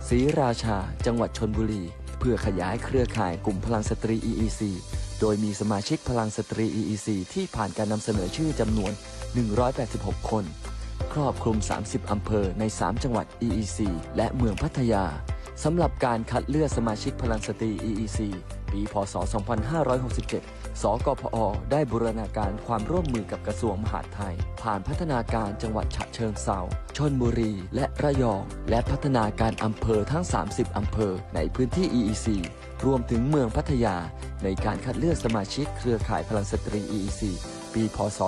ศรีราชาจังหวัดชลบุรีเพื่อขยายเครือข่ายกลุ่มพลังสตรี EEC โดยมีสมาชิกพลังสตรี EEC ที่ผ่านการนำเสนอชื่อจำนวน186คนครอบคลุม30อำเภอใน3จังหวัด EEC และเมืองพัทยาสำหรับการคัดเลือกสมาชิกพลังสตรี EEC ปีพ.ศ. 2567 สกพอ.ได้บูรณาการความร่วมมือกับกระทรวงมหาดไทยผ่านพัฒนาการจังหวัดฉะเชิงเทราชลบุรีและระยองและพัฒนาการอำเภอทั้ง30อำเภอในพื้นที่ EEC รวมถึงเมืองพัทยาในการคัดเลือกสมาชิกเครือข่ายพลังสตรี EEC ปีพ.ศ.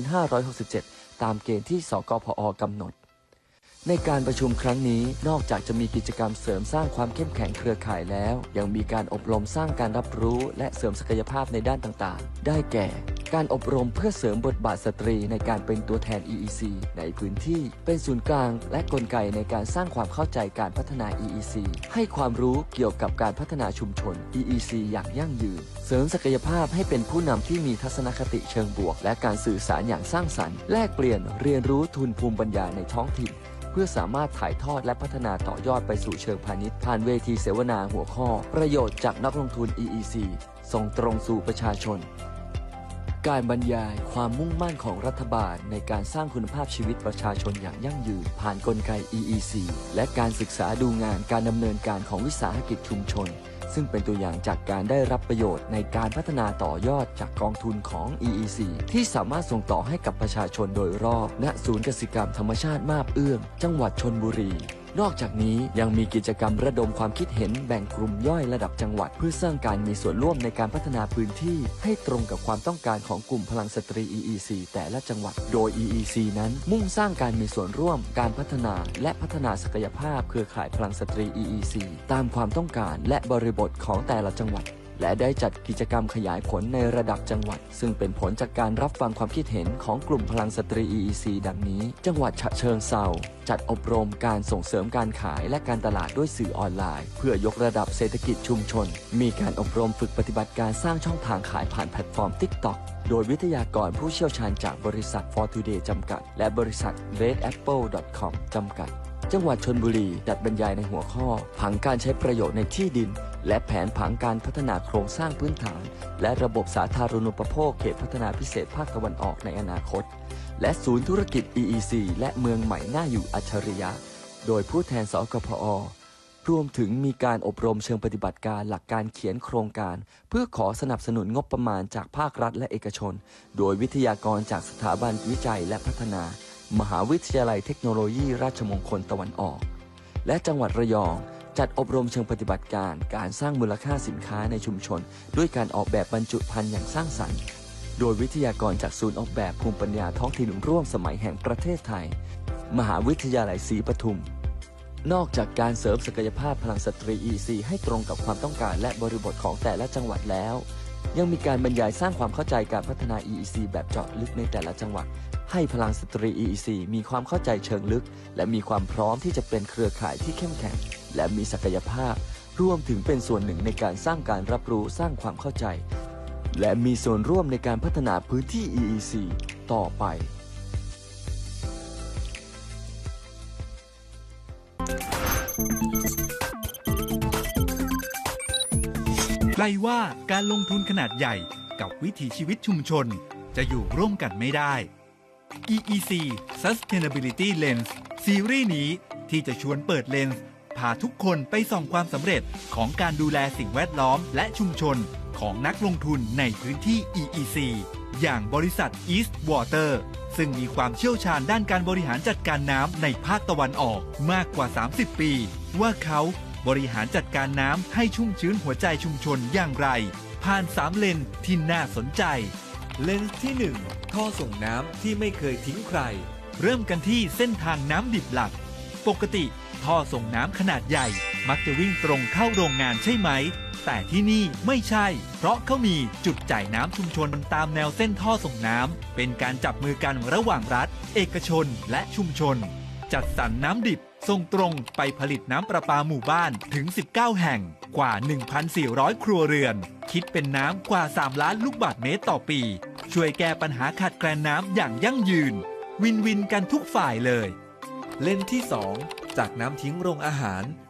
2567 ตามเกณฑ์ที่สกพอ.กำหนดในการประชุมครั้งนี้นอกจากจะมีกิจกรรมเสริมสร้างความเข้มแข็งเครือข่ายแล้วยังมีการอบรมสร้างการรับรู้และเสริมศักยภาพในด้านต่างๆได้แก่การอบรมเพื่อเสริมบทบาทสตรีในการเป็นตัวแทน EEC ในพื้นที่เป็นศูนย์กลางและกลไกในการสร้างความเข้าใจการพัฒนา EEC ให้ความรู้เกี่ยวกับการพัฒนาชุมชน EEC อย่างยั่งยืนเสริมศักยภาพให้เป็นผู้นำที่มีทัศนคติเชิงบวกและการสื่อสารอย่างสร้างสรรค์แลกเปลี่ยนเรียนรู้ทุนภูมิปัญญาในท้องถิ่นเพื่อสามารถถ่ายทอดและพัฒนาต่อยอดไปสู่เชิงพาณิชย์ผ่านเวทีเสวนาหัวข้อประโยชน์จากนักลงทุน EEC ส่งตรงสู่ประชาชนการบรรยายความมุ่งมั่นของรัฐบาลในการสร้างคุณภาพชีวิตประชาชนอย่างยั่งยืนผ่านกลไก EEC และการศึกษาดูงานการดำเนินการของวิสาหกิจชุมชนซึ่งเป็นตัวอย่างจากการได้รับประโยชน์ในการพัฒนาต่อยอดจากกองทุนของ EEC ที่สามารถส่งต่อให้กับประชาชนโดยรอบณศูนย์กสิกรรมธรรมชาติมาบเอื้องจังหวัดชลบุรีนอกจากนี้ยังมีกิจกรรมระดมความคิดเห็นแบ่งกลุ่มย่อยระดับจังหวัดเพื่อสร้างการมีส่วนร่วมในการพัฒนาพื้นที่ให้ตรงกับความต้องการของกลุ่มพลังสตรี EEC แต่ละจังหวัดโดย EEC นั้นมุ่งสร้างการมีส่วนร่วมการพัฒนาและพัฒนาศักยภาพเครือข่ายพลังสตรี EEC ตามความต้องการและบริบทของแต่ละจังหวัดและได้จัดกิจกรรมขยายผลในระดับจังหวัดซึ่งเป็นผลจากการรับฟังความคิดเห็นของกลุ่มพลังสตรี EEC ดังนี้จังหวัดฉะเชิงเทราจัดอบรมการส่งเสริมการขายและการตลาดด้วยสื่อออนไลน์เพื่อยกระดับเศรษฐกิจชุมชนมีการอบรมฝึกปฏิบัติการสร้างช่องทางขายผ่านแพลตฟอร์ม TikTok โดยวิทยากรผู้เชี่ยวชาญจากบริษัท For Today จำกัดและบริษัท redapple.com จำกัดจังหวัดชลบุรีจัดบรรยายในหัวข้อผังการใช้ประโยชน์ในที่ดินและแผนผังการพัฒนาโครงสร้างพื้นฐานและระบบสาธารณูปโภคเขตพัฒนาพิเศษภาคตะวันออกในอนาคตและศูนย์ธุรกิจ EEC และเมืองใหม่น่าอยู่อัจฉริยะโดยผู้แทนสกพอ.รวมถึงมีการอบรมเชิงปฏิบัติการหลักการเขียนโครงการเพื่อขอสนับสนุนงบประมาณจากภาครัฐและเอกชนโดยวิทยากรจากสถาบันวิจัยและพัฒนามหาวิทยาลัยเทคโนโลยีราชมงคลตะวันออกและจังหวัดระยองจัดอบรมเชิงปฏิบัติการการสร้างมูลค่าสินค้าในชุมชนด้วยการออกแบบบรรจุภัณฑ์อย่างสร้างสรรค์โดยวิทยากรจากศูนย์ออกแบบภูมิปัญญาท้องถิ่นร่วมสมัยแห่งประเทศไทยมหาวิทยาลัยศรีปทุมนอกจากการเสริมศักยภาพพลังสตรี EEC ให้ตรงกับความต้องการและบริบทของแต่ละจังหวัดแล้วยังมีการบรรยายสร้างความเข้าใจการพัฒนา EEC แบบเจาะลึกในแต่ละจังหวัดให้พลังสตรี EEC มีความเข้าใจเชิงลึกและมีความพร้อมที่จะเป็นเครือข่ายที่เข้มแข็งและมีศักยภาพรวมถึงเป็นส่วนหนึ่งในการสร้างการรับรู้สร้างความเข้าใจและมีส่วนร่วมในการพัฒนาพื้นที่ EEC ต่อไปไกลว่าการลงทุนขนาดใหญ่กับวิถีชีวิตชุมชนจะอยู่ร่วมกันไม่ได้ EEC Sustainability Lens ซีรีส์นี้ที่จะชวนเปิดเลนส์พาทุกคนไปส่องความสำเร็จของการดูแลสิ่งแวดล้อมและชุมชนของนักลงทุนในพื้นที่ EEC อย่างบริษัท East Water ซึ่งมีความเชี่ยวชาญด้านการบริหารจัดการน้ำในภาคตะวันออกมากกว่า30ปีว่าเขาบริหารจัดการน้ำให้ชุ่มชื้นหัวใจชุมชนอย่างไรผ่าน3เลนที่น่าสนใจเลนส์ที่1ท่อส่งน้ำที่ไม่เคยทิ้งใครเริ่มกันที่เส้นทางน้ำดิบหลักปกติท่อส่งน้ำขนาดใหญ่มักจะวิ่งตรงเข้าโรงงานใช่ไหมแต่ที่นี่ไม่ใช่เพราะเขามีจุดจ่ายน้ำชุมชนตามแนวเส้นท่อส่งน้ำเป็นการจับมือกันระหว่างรัฐเอกชนและชุมชนจัดสรรน้ำดิบส่งตรงไปผลิตน้ำประปาหมู่บ้านถึง19แห่งกว่า 1,400 ครัวเรือนคิดเป็นน้ำกว่า3ล้านลูกบาศก์เมตรต่อปีช่วยแก้ปัญหาขาดแคลนน้ำอย่างยั่งยืนวินวินกันทุกฝ่ายเลยเลนที่2จากน้ำทิ้งโรงอาหาร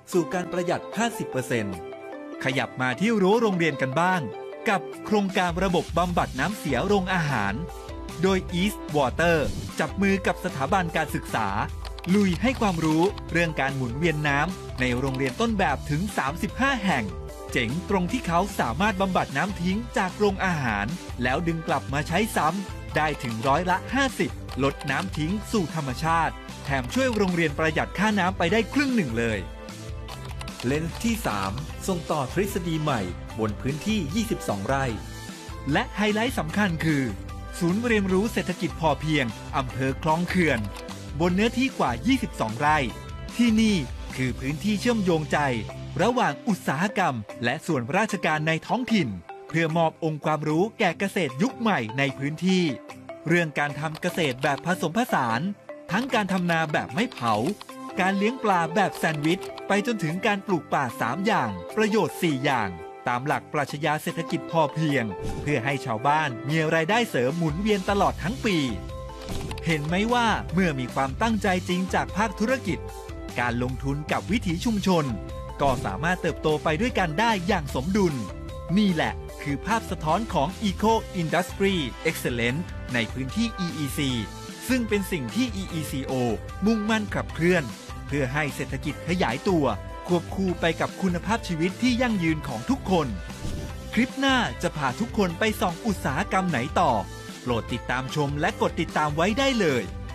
สู่การประหยัด 50% ขยับมาที่รั้วโรงเรียนกันบ้างกับโครงการระบบบำบัดน้ำเสียโรงอาหารโดย East Water จับมือกับสถาบันการศึกษาลุยให้ความรู้เรื่องการหมุนเวียนน้ำในโรงเรียนต้นแบบถึง 35 แห่งเจ๋งตรงที่เขาสามารถบำบัดน้ำทิ้งจากโรงอาหารแล้วดึงกลับมาใช้ซ้ำได้ถึง50%ลดน้ำทิ้งสู่ธรรมชาติแถมช่วยโรงเรียนประหยัดค่าน้ำไปได้ครึ่งหนึ่งเลยเลนส์ที่ 3 ส่งต่อทฤษฎีใหม่บนพื้นที่ 22 ไร่ และไฮไลท์สำคัญคือศูนย์เรียนรู้เศรษฐกิจพอเพียงอำเภอคลองเขื่อนบนเนื้อที่กว่า 22 ไร่ที่นี่คือพื้นที่เชื่อมโยงใจระหว่างอุตสาหกรรมและส่วนราชการในท้องถิ่นเพื่อมอบองค์ความรู้แก่เกษตรยุคใหม่ในพื้นที่เรื่องการทำเกษตรแบบผสมผสานทั้งการทำนาแบบไม่เผาการเลี้ยงปลาแบบแซนด์วิชไปจนถึงการปลูกป่า3อย่างประโยชน์4อย่างตามหลักปรัชญาเศรษฐกิจพอเพียงเพื่อให้ชาวบ้านมีรายได้เสริมหมุนเวียนตลอดทั้งปีเห็นไหมว่าเมื่อมีความตั้งใจจริงจากภาคธุรกิจการลงทุนกับวิถีชุมชนก็สามารถเติบโตไปด้วยกันได้อย่างสมดุลนี่แหละคือภาพสะท้อนของ Eco Industry Excellence ในพื้นที่ EEC ซึ่งเป็นสิ่งที่ EECO มุ่งมั่นขับเคลื่อนเพื่อให้เศรษฐกิจขยายตัวควบคู่ไปกับคุณภาพชีวิตที่ยั่งยืนของทุกคนคลิปหน้าจะพาทุกคนไปส่องอุตสาหกรรมไหนต่อโปรดติดตามชมและกดติดตามไว้ได้เลย